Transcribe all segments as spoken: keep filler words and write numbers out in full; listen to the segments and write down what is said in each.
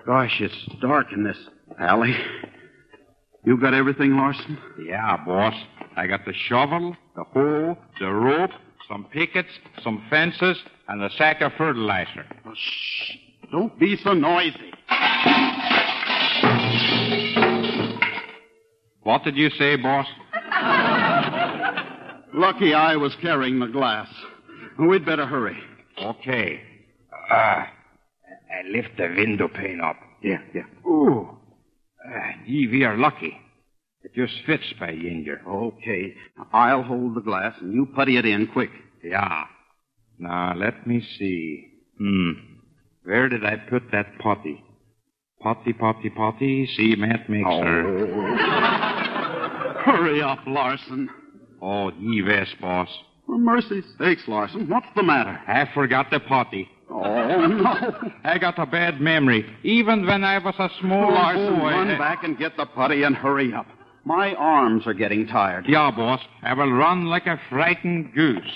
Gosh, it's dark in this alley. You got everything, Larson? Yeah, boss. I got the shovel, the hoe, the rope, some pickets, some fences, and a sack of fertilizer. Oh, shh. Don't be so noisy. What did you say, boss? Lucky I was carrying the glass. We'd better hurry. Okay. Ah, I lift the window pane up. Yeah, yeah. Ooh. Uh, gee, we are lucky. It just fits by Ginger. Okay. I'll hold the glass and you putty it in quick. Yeah. Now, let me see. Hmm. Where did I put that potty? Potty, potty, potty, cement mixer. Oh. Hurry up, Larson. Oh, gee whiz, boss. For mercy's sakes, Larson, what's the matter? I forgot the potty. Oh, no. I got a bad memory. Even when I was a small Larson, boy. run I... back and get the putty and hurry up. My arms are getting tired. Yeah, boss. I will run like a frightened goose.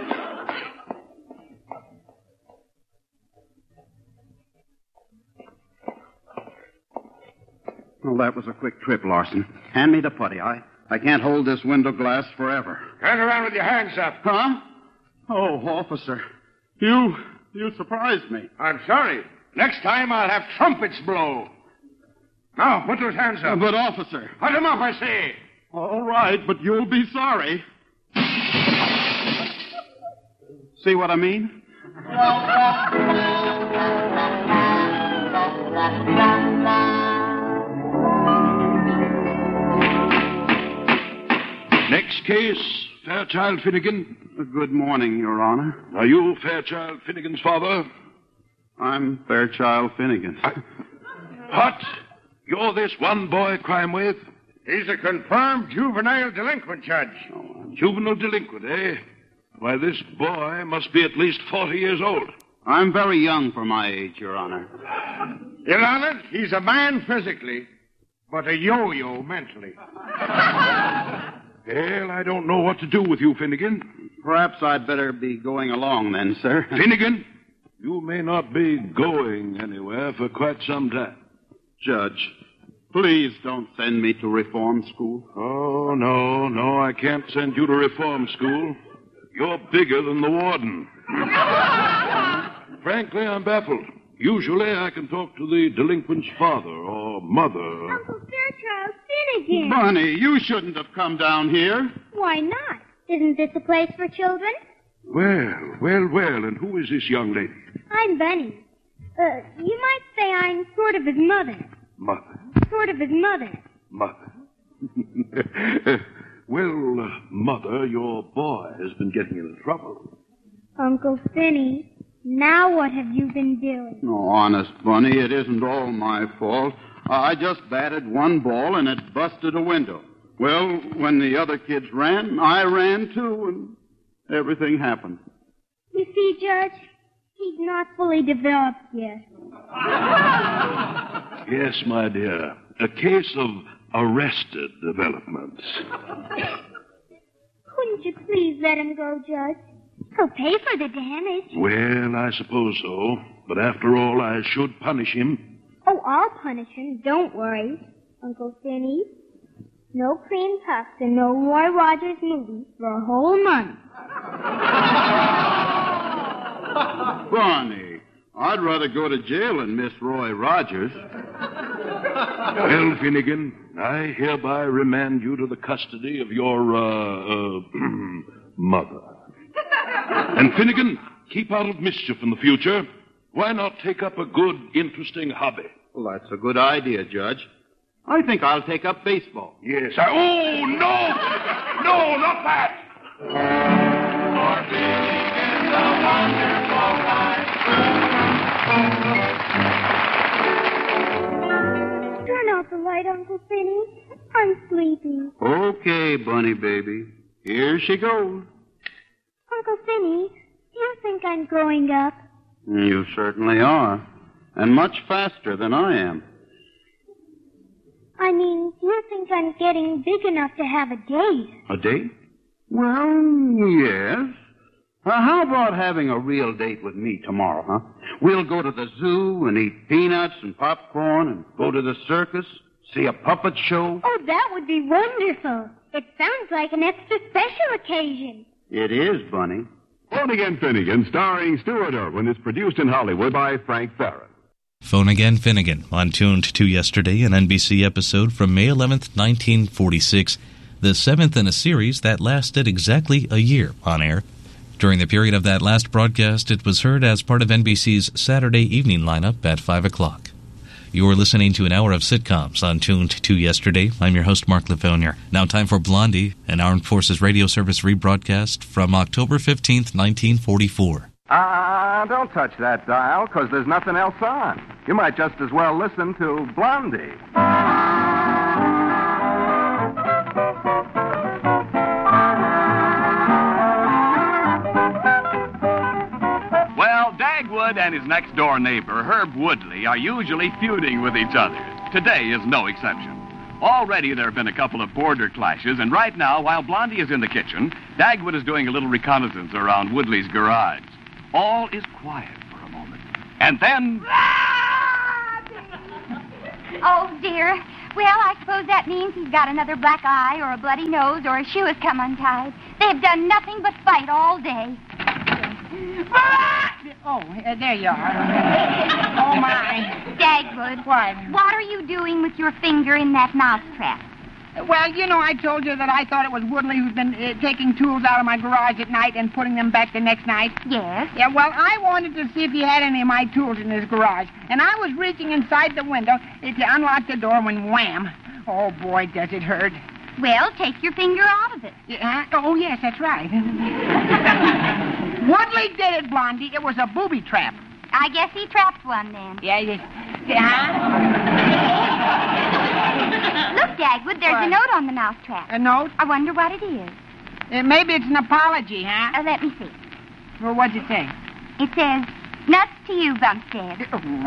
Well, that was a quick trip, Larson. Hand me the putty. I, I can't hold this window glass forever. Turn around with your hands up. Huh? Oh, officer. You, you surprised me. I'm sorry. Next time I'll have trumpets blow. Now, put those hands up. But, officer. Put them up, I say. All right, but you'll be sorry. See what I mean? Next case, Fairchild Finnegan. Good morning, Your Honor. Are you Fairchild Finnegan's father? I'm Fairchild Finnegan. I... What? You're this one-boy crime wave? He's a confirmed juvenile delinquent, Judge. Oh, juvenile delinquent, eh? Why, this boy must be at least forty years old. I'm very young for my age, Your Honor. Your Honor, he's a man physically, but a yo-yo mentally. Well, I don't know what to do with you, Finnegan. Perhaps I'd better be going along then, sir. Finnegan, you may not be going anywhere for quite some time. Judge, please don't send me to reform school. Oh, no, no, I can't send you to reform school. You're bigger than the warden. Frankly, I'm baffled. Usually I can talk to the delinquent's father or mother. Uncle Fairchild Finnegan. Bunny, you shouldn't have come down here. Why not? Isn't this a place for children? Well, well, well, and who is this young lady? I'm Bunny. Uh, you might say I'm sort of his mother. Mother. Sort of his mother. Mother. Well, uh, Mother, your boy has been getting into trouble. Uncle Finny, now what have you been doing? No, honest, Bunny, it isn't all my fault. I just batted one ball and it busted a window. Well, when the other kids ran, I ran too, and everything happened. You see, Judge, he's not fully developed yet. Yes, my dear. A case of arrested developments. Couldn't you please let him go, Judge? He'll pay for the damage. Well, I suppose so. But after all, I should punish him. Oh, I'll punish him. Don't worry, Uncle Finny. No cream puffs and no Roy Rogers movie for a whole month. Bunny, I'd rather go to jail than miss Roy Rogers. Well, Finnegan, I hereby remand you to the custody of your, uh, uh, mother. And Finnegan, keep out of mischief in the future. Why not take up a good, interesting hobby? Well, that's a good idea, Judge. I think I'll take up baseball. Yes, I... Oh, no! No, not that! Turn out the light, Uncle Finny. I'm sleepy. Okay, Bunny baby. Here she goes. Uncle Finny, do you think I'm growing up? You certainly are. And much faster than I am. I mean, do you think I'm getting big enough to have a date? A date? Well, yes. Uh, how about having a real date with me tomorrow, huh? We'll go to the zoo and eat peanuts and popcorn and go to the circus, see a puppet show. Oh, that would be wonderful. It sounds like an extra special occasion. It is, Bunny. Phone Again Finnegan, starring Stuart Irwin, is produced in Hollywood by Frank Barrett. Phone Again Finnegan, on Tuned to Yesterday, an N B C episode from May eleventh, nineteen forty-six, the seventh in a series that lasted exactly a year on air. During the period of that last broadcast, it was heard as part of N B C's Saturday evening lineup at five o'clock. You're listening to an hour of sitcoms on Tuned to Yesterday. I'm your host, Mark Lefonier. Now time for Blondie, an Armed Forces Radio Service rebroadcast from October fifteenth, nineteen forty-four. Ah, uh, don't touch that dial, because there's nothing else on. You might just as well listen to Blondie. Well, Dagwood and his next-door neighbor, Herb Woodley, are usually feuding with each other. Today is no exception. Already there have been a couple of border clashes, and right now, while Blondie is in the kitchen, Dagwood is doing a little reconnaissance around Woodley's garage. All is quiet for a moment. And then... Oh, dear. Well, I suppose that means he's got another black eye or a bloody nose or a shoe has come untied. They've done nothing but fight all day. Oh, uh, there you are. Oh, my. Dagwood. What? What are you doing with your finger in that mousetrap? Well, you know, I told you that I thought it was Woodley who's been uh, taking tools out of my garage at night and putting them back the next night. Yes? Yeah, well, I wanted to see if he had any of my tools in his garage. And I was reaching inside the window to unlock the door when wham. Oh, boy, does it hurt. Well, take your finger out of it. Yeah, oh, yes, that's right. Woodley did it, Blondie. It was a booby trap. I guess he trapped one then. Yeah, yeah. Yeah. Look, Dagwood, there's What? a note on the mousetrap. A note? I wonder what it is. Uh, maybe it's an apology, huh? Uh, let me see. Well, what'd it say? It says, nuts to you, Bumstead.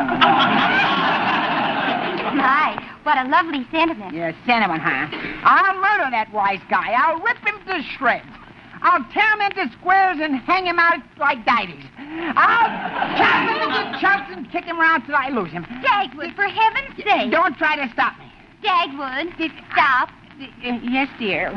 My, what a lovely sentiment. Yeah, sentiment, huh? I'll murder that wise guy. I'll rip him to shreds. I'll tear him into squares and hang him out like dives. I'll chop him into chunks and kick him around till I lose him. Dagwood, for heaven's sake. Don't try to stop me. Dagwood, stop. Uh, yes, dear.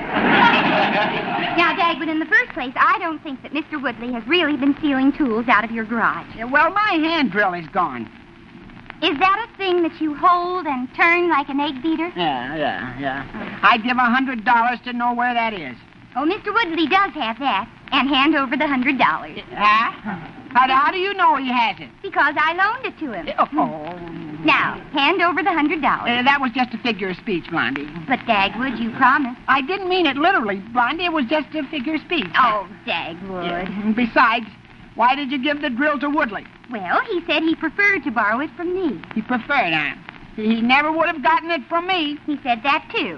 Now, Dagwood, in the first place, I don't think that Mister Woodley has really been stealing tools out of your garage. Yeah, well, my hand drill is gone. Is that a thing that you hold and turn like an egg beater? Yeah, yeah, yeah. I'd give a hundred dollars to know where that is. Oh, Mister Woodley does have that. And hand over the hundred dollars. Huh? How, how do you know he has it? Because I loaned it to him. Oh. Now, hand over the hundred dollars. Uh, that was just a figure of speech, Blondie. But, Dagwood, you promised. I didn't mean it literally, Blondie. It was just a figure of speech. Oh, Dagwood. Yeah. Besides, why did you give the drill to Woodley? Well, he said he preferred to borrow it from me. He preferred, huh? He never would have gotten it from me. He said that, too.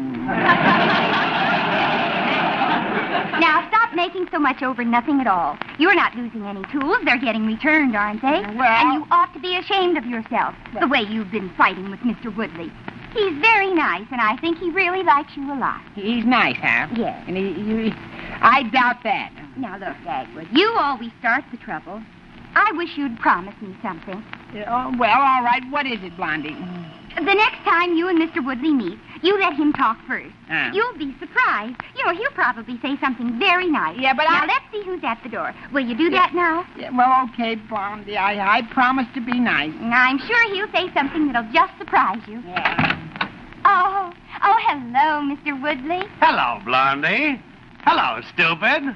Now, stop making so much over nothing at all. You're not losing any tools. They're getting returned, aren't they? Well... And you ought to be ashamed of yourself, the way you've been fighting with Mister Woodley. He's very nice, and I think he really likes you a lot. He's nice, huh? Yes. And he, he, I doubt that. Now, look, Dagwood, you always start the trouble. I wish you'd promise me something. Oh, well, all right. What is it, Blondie? The next time you and Mister Woodley meet, you let him talk first. Uh. You'll be surprised. You know, he'll probably say something very nice. Yeah, but now, I... let's see who's at the door. Will you do yeah. that now? Yeah, well, okay, Blondie. I, I promise to be nice. I'm sure he'll say something that'll just surprise you. Yeah. Oh, oh, hello, Mister Woodley. Hello, Blondie. Hello, stupid.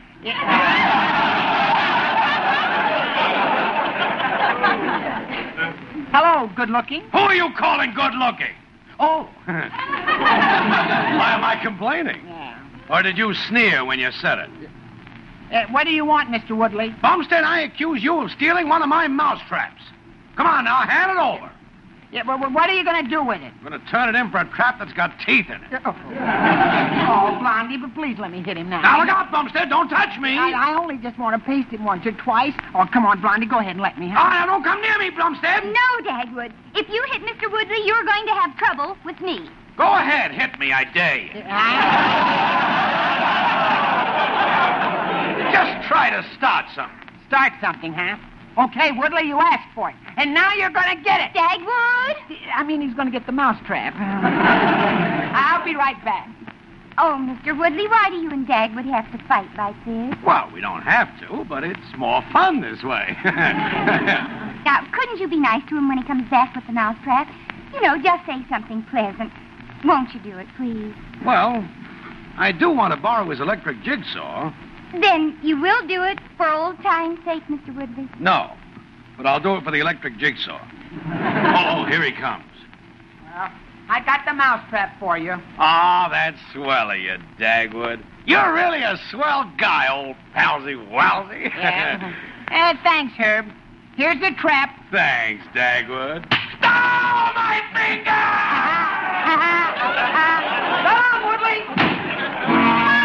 Hello, good-looking. Who are you calling good-looking? Oh. Why am I complaining? Yeah. Or did you sneer when you said it? Uh, what do you want, Mister Woodley? Bumstead, I accuse you of stealing one of my mousetraps. Come on now, hand it over. Yeah, but what are you going to do with it? I'm going to turn it in for a trap that's got teeth in it. Oh, oh Blondie, but please let me hit him now. Now, look out, Bumstead. Don't touch me. I, I only just want to paste it once or twice. Oh, come on, Blondie, go ahead and let me. Huh? Oh, now, don't come near me, Bumstead. No, Dagwood. If you hit Mister Woodley, you're going to have trouble with me. Go ahead, hit me, I dare you. Uh, Just try to start something. Start something, huh? Okay, Woodley, you asked for it. And now you're going to get it. Dagwood? I mean, he's going to get the mousetrap. I'll be right back. Oh, Mister Woodley, why do you and Dagwood have to fight like this? Well, we don't have to, but it's more fun this way. Now, couldn't you be nice to him when he comes back with the mousetrap? You know, just say something pleasant. Won't you do it, please? Well, I do want to borrow his electric jigsaw. Then you will do it for old time's sake, Mister Woodley. No, but I'll do it for the electric jigsaw. Oh, here he comes. Well, I got the mousetrap for you. Ah, oh, that's swell of you, Dagwood. You're really a swell guy, old palsy walsy. Yeah. uh, thanks, Herb. Here's the trap. Thanks, Dagwood. Oh, my finger! Come on, Woodley.